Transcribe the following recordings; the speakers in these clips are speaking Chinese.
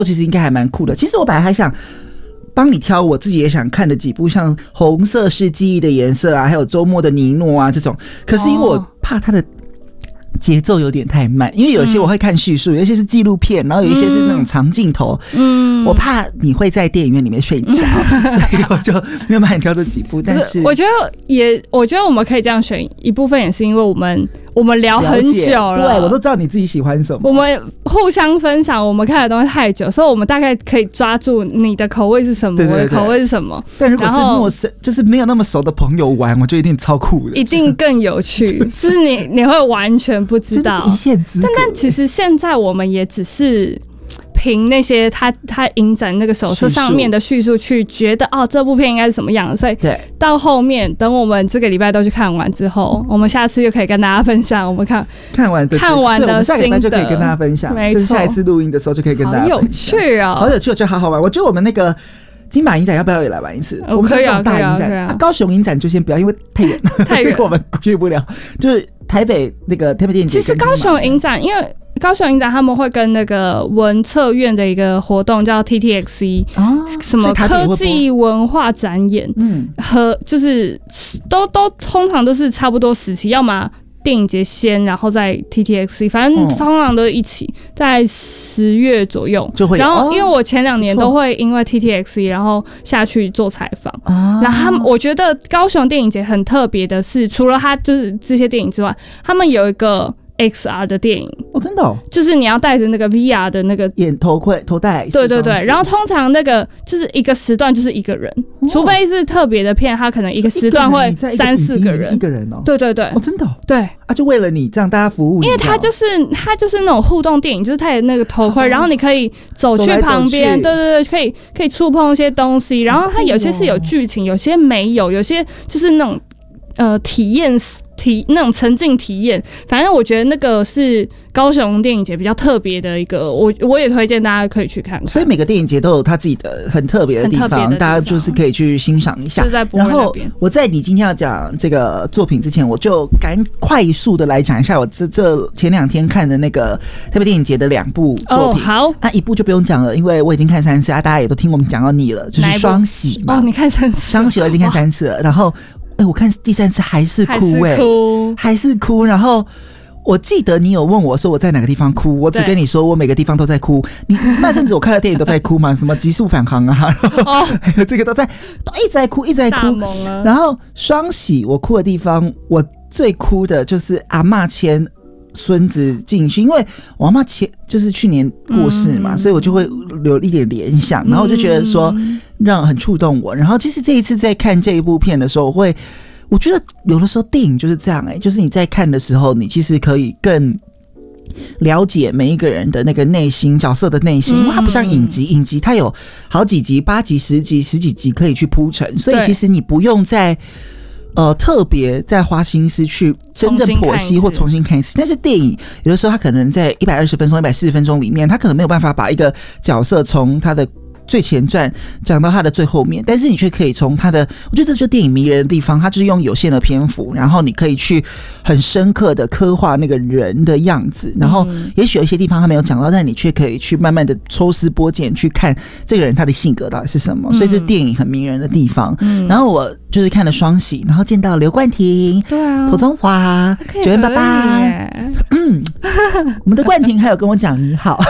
其实应该还蛮酷的。其实我本来还想帮你挑我自己也想看的几部，像红色是记忆的颜色啊，还有周末的尼诺啊这种，可是因为我怕它的节奏有点太慢，因为有些我会看叙述，有些是纪录片，然后有一些是那种长镜头，我怕你会在电影院里面睡着，所以我就没有帮你挑这几部。但是我觉得我们可以这样选，一部分也是因为我们聊很久了， 对，我都知道你自己喜欢什么， 我们互相分享我们看的东西太久，所以我们大概可以抓住你的口味是什么，对对对，我的口味是什么。 但如果是陌生，就是没有那么熟的朋友玩，我觉得一定超酷的， 一定更有趣，就是你会完全不知道， 一线之隔。 但其实现在我们也只是凭那些他影展那个手册上面的叙述去觉得这部片应该是什么样的，所以到后面等我们这个礼拜都去看完之后，我们下次又可以跟大家分享我们看完的下礼拜就可以跟大家分享，就是下一次录音的时候就可以跟大家分享。 好有趣啊， 好有趣，我觉得好好玩。我觉得我们那个金马影展要不要也来玩一次？我们可以啊， 大影展高雄影展就先不要，因为太远了，太远我们去不了。就是台北电影节， 其实高雄影展，因为高雄影展他们会跟那个文策院的一个活动叫 TTXE，什么科技文化展演，和就是都通常都是差不多时期，要么电影节先，然后再 TTXE， 反正通常都一起，在10月左右就会。 然后因为我前2年都会因为 TTXE 然后下去做采访，然后我觉得高雄电影节很特别的是，除了它就是这些电影之外，他们有一个XR 的电影真的就是你要戴着那个 VR 的那个眼头盔头戴， 对对对，然后通常那个就是一个时段就是一个人，除非是特别的片，它可能一个时段会3-4个人， 一个人对对对， 真的对就为了你这样大家服务你， 因为它就是那种互动电影，就是戴那个头盔，然后你可以走去旁边，对对对，可以触碰一些东西，然后它有些是有剧情，有些没有，有些就是那种体验那种沉浸体验，反正我觉得那个是高雄电影节比较特别的一个，我也推荐大家可以去看看。所以每个电影节都有它自己的很特别的地方，大家就是可以去欣赏一下。然后我在你今天要讲这个作品之前，我就赶快速的来讲一下我这前2天看的那个特别电影节的2部作品。 好， 一部就不用讲了，因为我已经看3次大家也都听我们讲到腻了，就是双喜嘛。 你看3次， 双喜我已经看3次了，然后。我看第3次还是哭还是哭。然后我记得你有问我说我在哪个地方哭，我只跟你说我每个地方都在哭。你那阵子我看的电影都在哭嘛，什么极速返航啊，还有这个都一直在哭，一直在哭。然后双喜我哭的地方，我最哭的就是阿嬷牵孙子进去，因为我阿嬷就是去年过世嘛，所以我就会有一点联想，然后我就觉得说让很触动我。然后其实这一次在看这一部片的时候，我觉得有的时候电影就是这样就是你在看的时候，你其实可以更了解每一个人的那个内心，角色的内心，因为它不像影集它有好几集8集10集10几集可以去铺陈，所以其实你不用再特别在花心思去真正剖析或重新看一次。但是电影有的时候它可能在120分钟140分钟里面，它可能没有办法把一个角色从他的最前传讲到他的最后面，但是你却可以从他的，我觉得这就是电影迷人的地方，他就是用有限的篇幅，然后你可以去很深刻的刻画那个人的样子，然后也许有一些地方他没有讲到，但你却可以去慢慢的抽丝剥茧去看这个人他的性格到底是什么，所以这是电影很迷人的地方。然后我就是看了双喜，然后见到刘冠廷、庹宗华、9元爸爸，我们的冠廷还有跟我讲你好。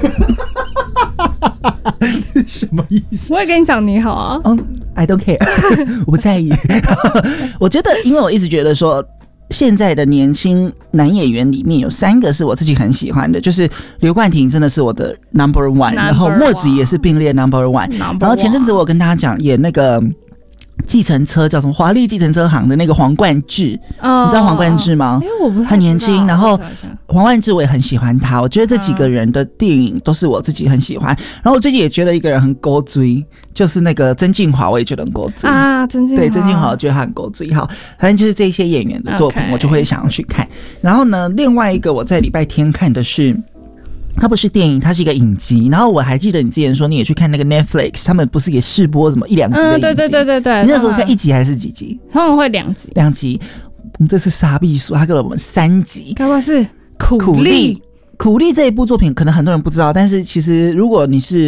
什么意思？ 我也跟你讲你好啊。 I don't care 我不在意。我觉得因为我一直觉得说现在的年轻男演员里面有3个是我自己很喜欢的，就是刘冠廷真的是我的 No.1， 然后莫子仪也是并列 No.1， 然后前阵子我跟大家讲演那个计程车叫什么华丽计程车行的那个黄冠志，你知道黄冠志吗？ 我不太知道， 很年轻，然后黄冠志我也很喜欢他，我觉得这几个人的电影都是我自己很喜欢。然后我最近也觉得一个人很勾追，就是那个曾敬骅，我也觉得很勾追啊。曾敬骅我觉得他很勾追。好，反正就是这些演员的作品我就会想要去看。然后呢，另外一个我在礼拜天看的是，它不是电影，它是一个影集。然后我还记得你之前说你也去看那个 Netflix， 他们不是也试播什么1-2集的影集？对。你那时候看1集还是几集？ 他们会2集。 2集。我们这次傻逼说他给了我们3集。 该不会是苦力？ 苦力这一部作品可能很多人不知道，但是其实如果你是